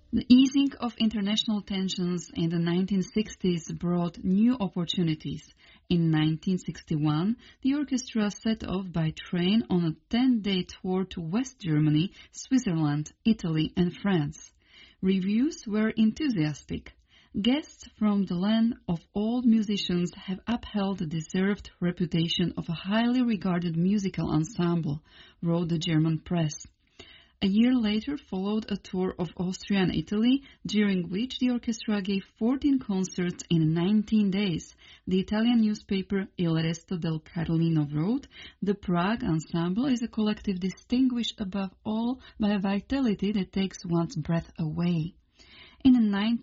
The easing of international tensions in the 1960s brought new opportunities. In 1961, the orchestra set off by train on a 10-day tour to West Germany, Switzerland, Italy, and France. Reviews were enthusiastic. Guests from the land of old musicians have upheld the deserved reputation of a highly regarded musical ensemble, wrote the German press. A year later followed a tour of Austria and Italy, during which the orchestra gave 14 concerts in 19 days. The Italian newspaper Il Resto del Carlino wrote, "The Prague Ensemble is a collective distinguished above all by a vitality that takes one's breath away." In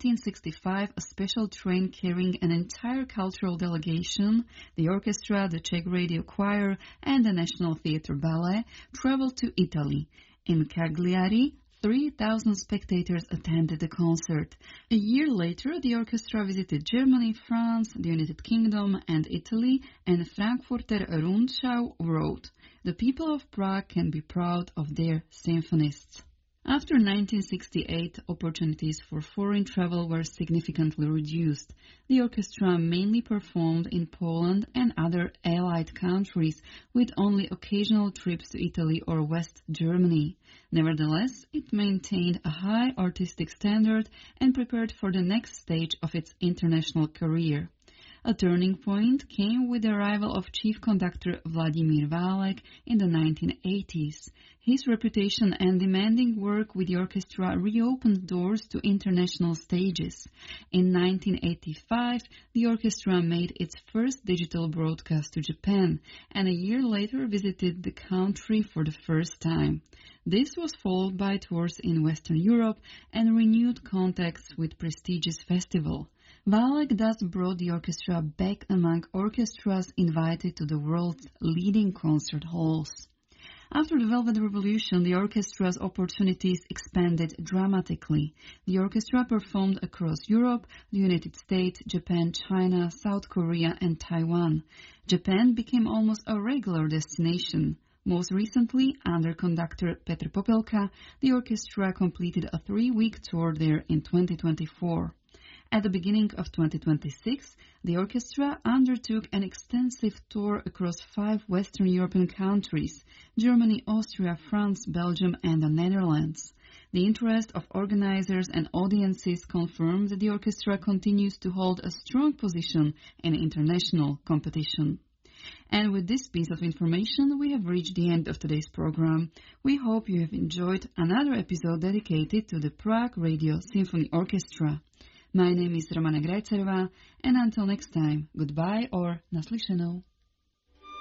1965, a special train carrying an entire cultural delegation, the orchestra, the Czech Radio Choir, and the National Theatre Ballet, traveled to Italy. In Cagliari, 3,000 spectators attended the concert. A year later, the orchestra visited Germany, France, the United Kingdom, and Italy, and Frankfurter Rundschau wrote, "The people of Prague can be proud of their symphonists." After 1968, opportunities for foreign travel were significantly reduced. The orchestra mainly performed in Poland and other Allied countries, with only occasional trips to Italy or West Germany. Nevertheless, it maintained a high artistic standard and prepared for the next stage of its international career. A turning point came with the arrival of chief conductor Vladimír Válek in the 1980s. His reputation and demanding work with the orchestra reopened doors to international stages. In 1985, the orchestra made its first digital broadcast to Japan, and a year later visited the country for the first time. This was followed by tours in Western Europe and renewed contacts with prestigious festivals. Válek thus brought the orchestra back among orchestras invited to the world's leading concert halls. After the Velvet Revolution, the orchestra's opportunities expanded dramatically. The orchestra performed across Europe, the United States, Japan, China, South Korea, and Taiwan. Japan became almost a regular destination. Most recently, under conductor Petr Popelka, the orchestra completed a 3-week tour there in 2024. At the beginning of 2026, the orchestra undertook an extensive tour across 5 Western European countries: Germany, Austria, France, Belgium, and the Netherlands. The interest of organizers and audiences confirmed that the orchestra continues to hold a strong position in international competition. And with this piece of information, we have reached the end of today's program. We hope you have enjoyed another episode dedicated to the Prague Radio Symphony Orchestra. My name is Romana Grajcerová, and until next time, goodbye or naslyšenou.